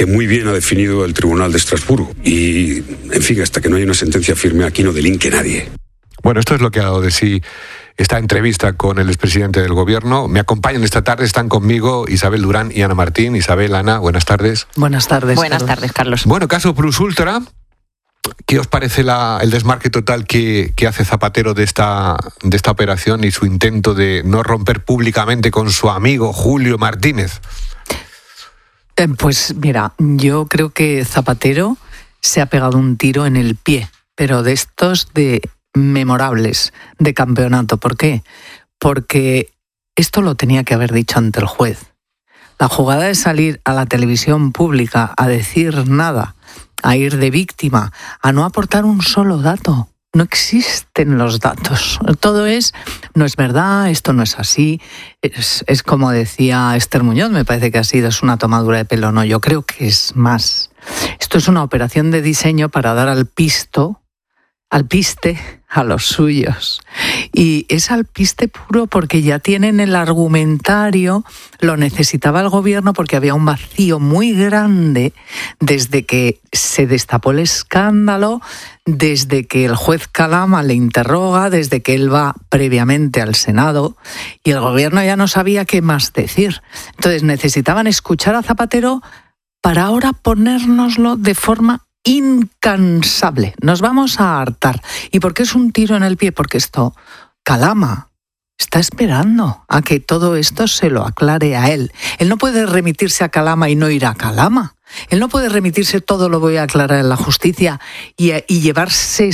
que muy bien ha definido el Tribunal de Estrasburgo. Y, en fin, hasta que no haya una sentencia firme, aquí no delinque nadie. Bueno, esto es lo que ha dado de sí esta entrevista con el expresidente del Gobierno. Me acompañan esta tarde, están conmigo Isabel Durán y Ana Martín. Isabel, Ana, buenas tardes. Buenas tardes. Buenas tardes, Carlos. Bueno, caso Plus Ultra. ¿Qué os parece el desmarque total que hace Zapatero de esta operación y su intento de no romper públicamente con su amigo Julio Martínez? Pues mira, yo creo que Zapatero se ha pegado un tiro en el pie, pero de estos de memorables de campeonato. ¿Por qué? Porque esto lo tenía que haber dicho ante el juez. La jugada de salir a la televisión pública a decir nada, a ir de víctima, a no aportar un solo dato. No existen los datos. Todo no es verdad, esto no es así. Es como decía Esther Muñoz, me parece que es una tomadura de pelo. No, yo creo que es más. Esto es una operación de diseño para dar alpiste a los suyos. Y es alpiste puro porque ya tienen el argumentario, lo necesitaba el gobierno porque había un vacío muy grande desde que se destapó el escándalo, desde que el juez Calama le interroga, desde que él va previamente al Senado y el gobierno ya no sabía qué más decir. Entonces necesitaban escuchar a Zapatero para ahora ponérnoslo de forma incansable. Nos vamos a hartar. ¿Y por qué es un tiro en el pie? Porque Calama está esperando a que todo esto se lo aclare a él. Él no puede remitirse a Calama y no ir a Calama. Él no puede remitirse todo lo voy a aclarar en la justicia y llevar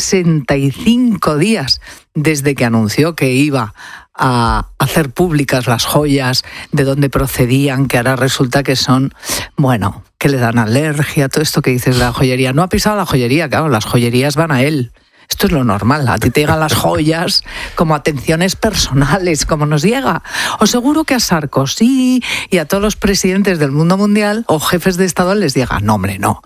65 días desde que anunció que iba a hacer públicas las joyas, de dónde procedían, que ahora resulta que son, que le dan alergia, todo esto que dices de la joyería. No ha pisado la joyería, claro, las joyerías van a él. Esto es lo normal, a ti te llegan las joyas como atenciones personales, como nos llega. Os seguro que a Sarkozy y a todos los presidentes del mundo mundial o jefes de Estado les llega, no,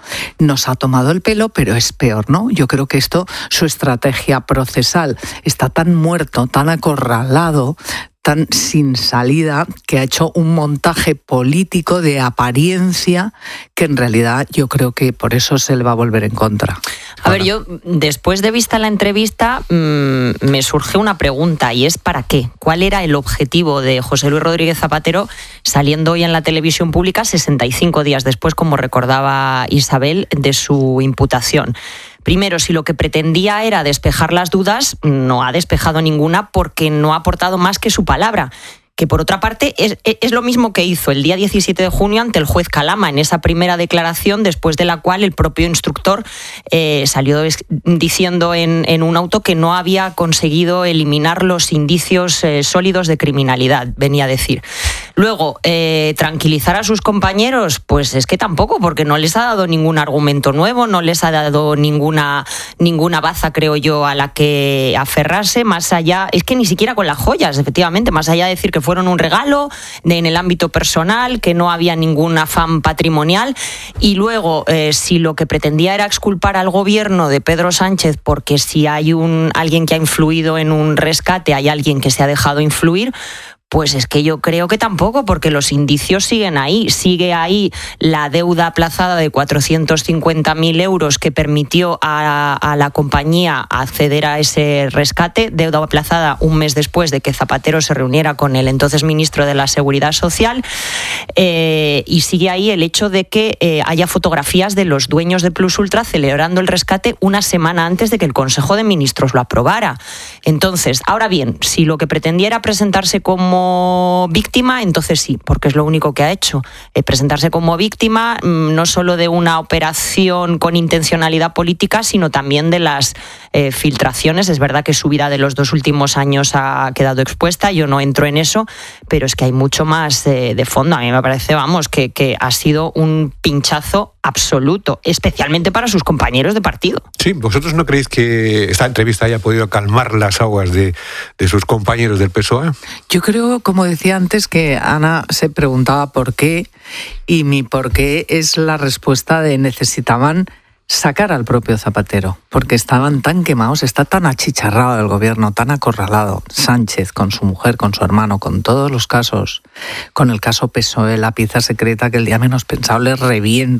nos ha tomado el pelo, pero es peor, ¿no? Yo creo que su estrategia procesal está tan muerto, tan acorralado, tan sin salida, que ha hecho un montaje político de apariencia que en realidad yo creo que por eso se le va a volver en contra. A ver, yo después de vista la entrevista me surge una pregunta y es ¿para qué? ¿Cuál era el objetivo de José Luis Rodríguez Zapatero saliendo hoy en la televisión pública 65 días después, como recordaba Isabel, de su imputación? Primero, si lo que pretendía era despejar las dudas, no ha despejado ninguna porque no ha aportado más que su palabra. Que por otra parte es lo mismo que hizo el día 17 de junio ante el juez Calama en esa primera declaración, después de la cual el propio instructor salió diciendo en un auto que no había conseguido eliminar los indicios sólidos de criminalidad, venía a decir. Luego, tranquilizar a sus compañeros, pues es que tampoco, porque no les ha dado ningún argumento nuevo, no les ha dado ninguna baza, creo yo, a la que aferrarse, más allá, es que ni siquiera con las joyas, efectivamente, más allá de decir que fueron un regalo en el ámbito personal, que no había ningún afán patrimonial. Y luego, si lo que pretendía era exculpar al gobierno de Pedro Sánchez, porque si hay alguien que ha influido en un rescate, hay alguien que se ha dejado influir, pues es que yo creo que tampoco, porque los indicios siguen ahí. Sigue ahí la deuda aplazada de 450.000 euros que permitió a la compañía acceder a ese rescate, deuda aplazada un mes después de que Zapatero se reuniera con el entonces ministro de la Seguridad Social, y sigue ahí el hecho de que haya fotografías de los dueños de Plus Ultra celebrando el rescate una semana antes de que el Consejo de Ministros lo aprobara. Entonces, ahora bien, si lo que pretendía era presentarse como víctima, entonces sí, porque es lo único que ha hecho, presentarse como víctima no solo de una operación con intencionalidad política, sino también de las filtraciones. Es verdad que su vida de los 2 últimos años ha quedado expuesta, yo no entro en eso, pero es que hay mucho más de fondo. A mí me parece, que ha sido un pinchazo absoluto, especialmente para sus compañeros de partido. Sí, ¿vosotros no creéis que esta entrevista haya podido calmar las aguas de sus compañeros del PSOE? Yo creo, como decía antes, que Ana se preguntaba por qué, y mi por qué es la respuesta de necesitaban sacar al propio Zapatero, porque estaban tan quemados, está tan achicharrado el gobierno, tan acorralado, Sánchez con su mujer, con su hermano, con todos los casos, con el caso PSOE, la pieza secreta que el día menos pensado les revienta